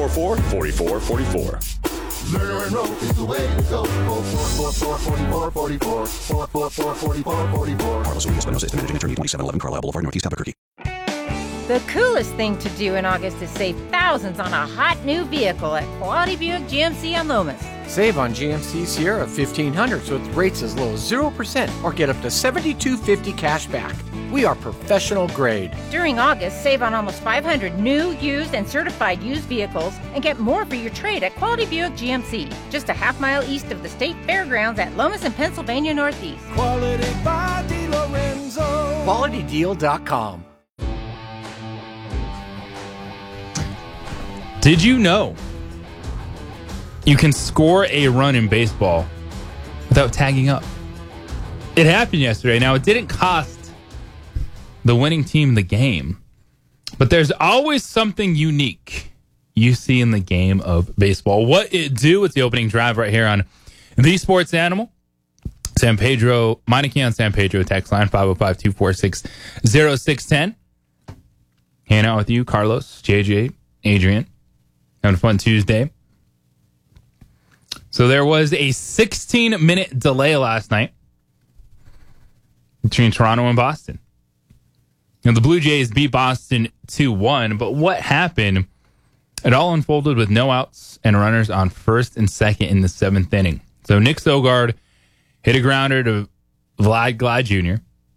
444-4444. Monroe is the way to go. 444-4444. 444-4444. Carlos Williams, Espinosa, managing attorney, 2711 Carlisle Boulevard, Northeast Albuquerque. The coolest thing to do in August is save thousands on a hot new vehicle at Quality Buick GMC on Lomas. Save on GMC Sierra 1500s with rates as low as 0% or get up to $7,250 cash back. We are professional grade. During August, save on almost 500 new, used, and certified used vehicles and get more for your trade at Quality Buick GMC, just a half mile east of the State Fairgrounds at Lomas and Pennsylvania Northeast. Quality by DiLorenzo. QualityDeal.com. Did you know you can score a run in baseball without tagging up? It happened yesterday. Now, it didn't cost the winning team the game, but there's always something unique you see in the game of baseball. What it do? It's the opening drive right here on The Sports Animal. San Pedro, Meineke on San Pedro text line 505-246-0610. Hanging out with you, Carlos, JJ, Adrian. Having a fun Tuesday. So there was a 16-minute delay last night between Toronto and Boston. Now, the Blue Jays beat Boston 2-1, but what happened? It all unfolded with no outs and runners on first and second in the seventh inning. So Nick Sogard hit a grounder to Vlad Glad Jr.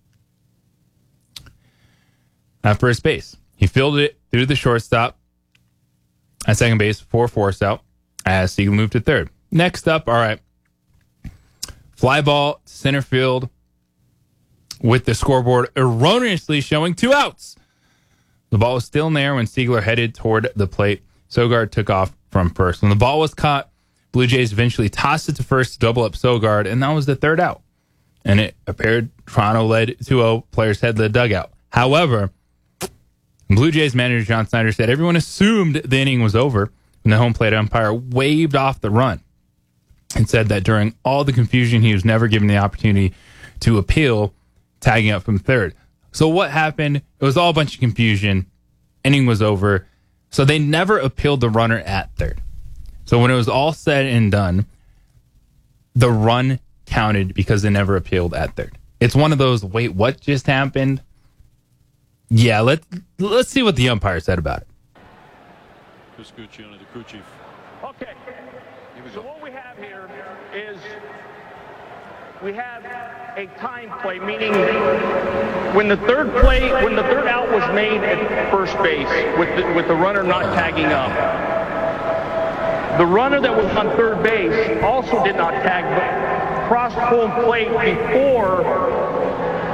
at first base. He fielded it through the shortstop at second base for force out as Siegel moved to third. Next up, all right, fly ball to center field with the scoreboard erroneously showing 2 outs. The ball was still in there when Siegler headed toward the plate. Sogard took off from first. When the ball was caught, Blue Jays eventually tossed it to first to double up Sogard, and that was the third out. And it appeared Toronto led 2-0. Players head to the dugout. However, Blue Jays manager John Snyder said everyone assumed the inning was over when the home plate umpire waved off the run and said that during all the confusion, he was never given the opportunity to appeal, tagging up from third. So what happened? It was all a bunch of confusion. Inning was over. So they never appealed the runner at third. So when it was all said and done, the run counted because they never appealed at third. It's one of those, wait, what just happened? Yeah, let's see what the umpire said about it. Chris Guccione, the crew chief. Okay, so what we have here is we have a time play, meaning when the third out was made at first base with the runner not tagging up. The runner that was on third base also did not tag, but crossed home plate before